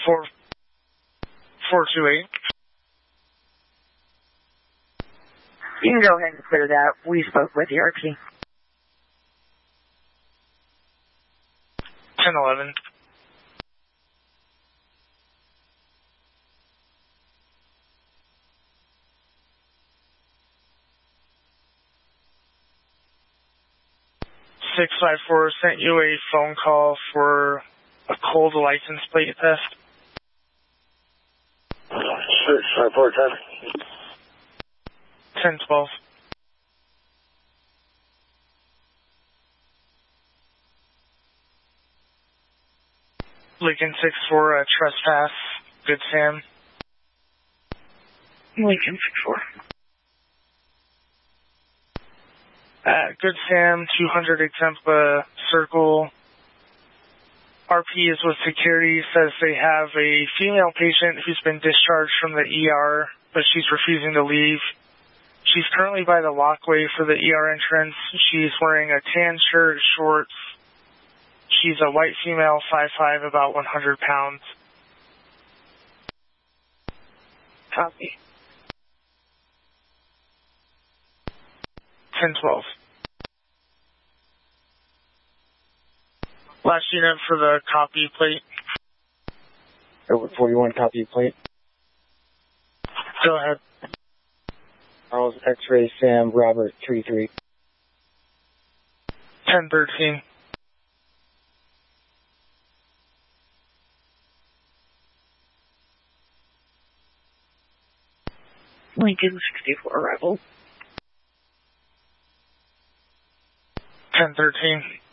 428. You can go ahead and clear that. We spoke with ERP. 1011. Six 5-4 sent you a phone call for a cold license plate test. 6-5-4 time. 1012. Lincoln 6-4 trespass. Good Sam. Lincoln 6-4. Good Sam, 200 exempt circle. RP is with security, says they have a female patient who's been discharged from the ER, but she's refusing to leave. She's currently by the walkway for the ER entrance. She's wearing a tan shirt, shorts. She's a white female, 5'5", about 100 pounds. Copy. 1012. Last unit for the copy plate. Over 41, copy plate. Go ahead. Charles X-ray Sam Robert 33. 1013. Lincoln 64 arrival. 1013.